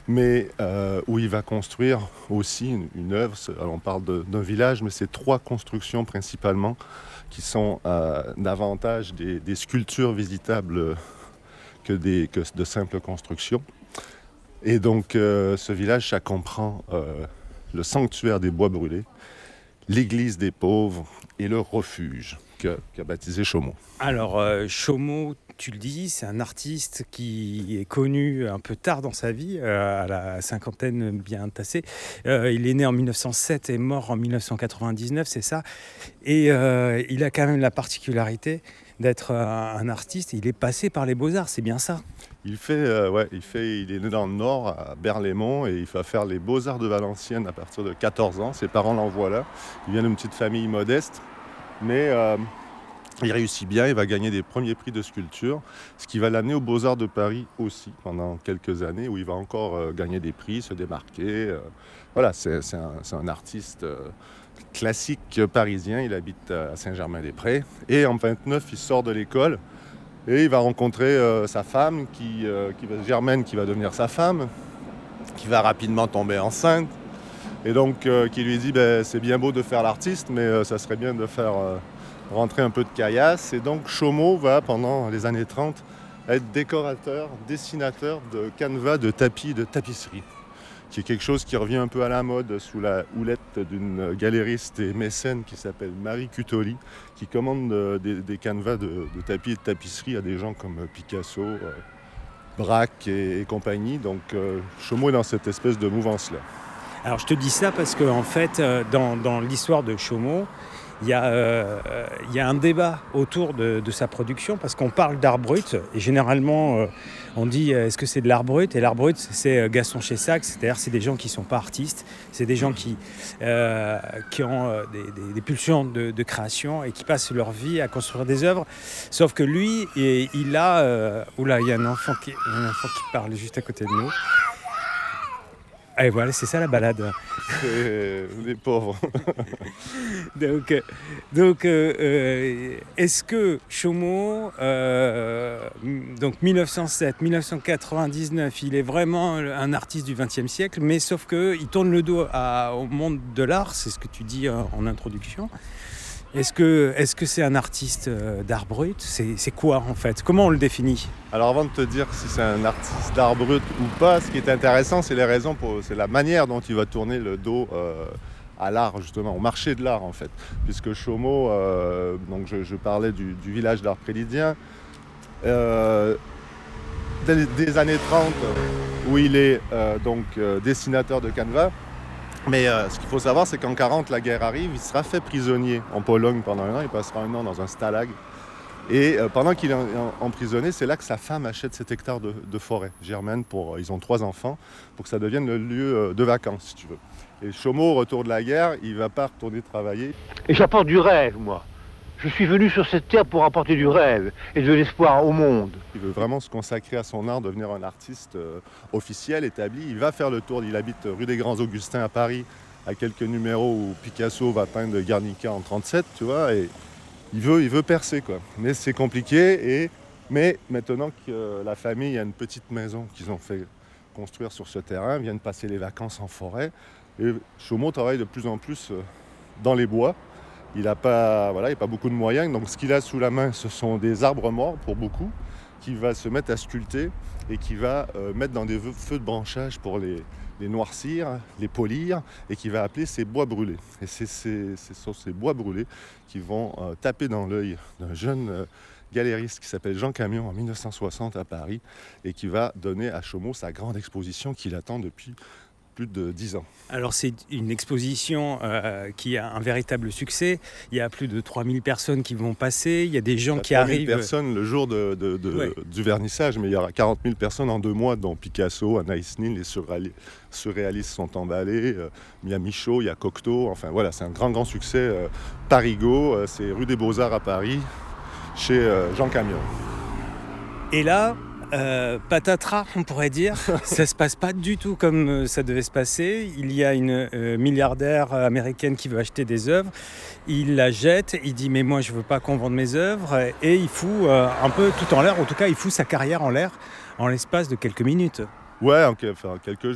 mais où il va construire aussi une œuvre. Alors on parle d'un village, mais c'est 3 constructions principalement qui sont davantage des sculptures visitables que de simples constructions. Et donc ce village, ça comprend le sanctuaire des bois brûlés, l'église des pauvres et le refuge qu'a baptisé Chaumont. Alors, Chaumont, tu le dis, c'est un artiste qui est connu un peu tard dans sa vie, à la cinquantaine bien tassée. Il est né en 1907 et mort en 1999, c'est ça. Et il a quand même la particularité d'être un artiste. Il est passé par les Beaux-Arts, c'est bien ça? Il est né dans le Nord, à Berlaymont, et il va faire les Beaux-Arts de Valenciennes à partir de 14 ans. Ses parents l'envoient là. Il vient d'une petite famille modeste, mais il réussit bien. Il va gagner des premiers prix de sculpture, ce qui va l'amener aux Beaux-Arts de Paris aussi, pendant quelques années, où il va encore gagner des prix, se démarquer. Voilà, c'est un artiste classique parisien. Il habite à Saint-Germain-des-Prés. Et en 29, il sort de l'école. Et il va rencontrer sa femme, Germaine, qui va devenir sa femme, qui va rapidement tomber enceinte. Et donc, qui lui dit, c'est bien beau de faire l'artiste, mais ça serait bien de faire rentrer un peu de caillasse. Et donc, Chaumont va, pendant les années 30, être décorateur, dessinateur de canevas, de tapis, de tapisserie, qui est quelque chose qui revient un peu à la mode sous la houlette d'une galériste et mécène qui s'appelle Marie Cutoli, qui commande des canevas de tapis et de tapisserie à des gens comme Picasso, Braque et compagnie. Donc Chaumont est dans cette espèce de mouvance-là. Alors je te dis ça parce qu'en fait, dans l'histoire de Chaumont, il y a un débat autour de sa production parce qu'on parle d'art brut et généralement on dit est-ce que c'est de l'art brut, et l'art brut c'est Gaston Chessac, c'est-à-dire c'est des gens qui ne sont pas artistes, c'est des gens qui ont des pulsions de création et qui passent leur vie à construire des œuvres, sauf que lui il a oula, il y a un enfant qui parle juste à côté de nous. Et voilà, c'est ça la balade. Les pauvres. donc, est-ce que Chaumont, donc 1907, 1999, il est vraiment un artiste du XXe siècle, mais sauf qu'il tourne le dos au monde de l'art, c'est ce que tu dis en introduction. Est-ce que c'est un artiste d'art brut ? C'est quoi en fait ? Comment on le définit ? Alors avant de te dire si c'est un artiste d'art brut ou pas, ce qui est intéressant, c'est c'est la manière dont il va tourner le dos à l'art, justement, au marché de l'art en fait. Puisque Chaumont, donc je parlais du village d'art prélydien, des années 30, où il est dessinateur de canevas. Mais ce qu'il faut savoir, c'est qu'en 40, la guerre arrive, il sera fait prisonnier en Pologne pendant 1 an, il passera 1 an dans un stalag. Et pendant qu'il est emprisonné, c'est là que sa femme achète cet hectare de forêt germaine, ils ont 3 enfants, pour que ça devienne le lieu de vacances, si tu veux. Et Chaumont, au retour de la guerre, il ne va pas retourner travailler. Et j'apporte du rêve, moi. Je suis venu sur cette terre pour apporter du rêve et de l'espoir au monde. Il veut vraiment se consacrer à son art, devenir un artiste officiel, établi. Il va faire le tour, il habite rue des Grands Augustins à Paris, à quelques numéros où Picasso va peindre Guernica en 37, tu vois, et il veut percer, quoi. Mais c'est compliqué, mais maintenant que la famille a une petite maison qu'ils ont fait construire sur ce terrain, viennent passer les vacances en forêt, et Chaumont travaille de plus en plus dans les bois. Il n'a pas beaucoup de moyens, donc ce qu'il a sous la main, ce sont des arbres morts pour beaucoup, qu'il va se mettre à sculpter et qu'il va mettre dans des feux de branchage pour les noircir, les polir, et qui va appeler ses bois brûlés. Et c'est sur ces bois brûlés qui vont taper dans l'œil d'un jeune galériste qui s'appelle Jean Camion en 1960 à Paris, et qui va donner à Chaumont sa grande exposition qu'il attend depuis plus de 10 ans. Alors c'est une exposition qui a un véritable succès. Il y a plus de 3000 personnes qui vont passer. Il y a des gens qui arrivent... 3000 personnes le jour du vernissage, mais il y aura 40 000 personnes en 2 mois, dont Picasso, Anaïs Nin, les surréalistes sont emballés. Il y a Michaud, il y a Cocteau. Enfin voilà, c'est un grand succès. Parigot, c'est rue des Beaux-Arts à Paris, chez Jean Camion. Et là... patatras, on pourrait dire, ça se passe pas du tout comme ça devait se passer. Il y a une milliardaire américaine qui veut acheter des œuvres, il la jette, il dit mais moi je veux pas qu'on vende mes œuvres, et il fout un peu tout en l'air, en tout cas il fout sa carrière en l'air en l'espace de quelques minutes. Ouais, quelques jours.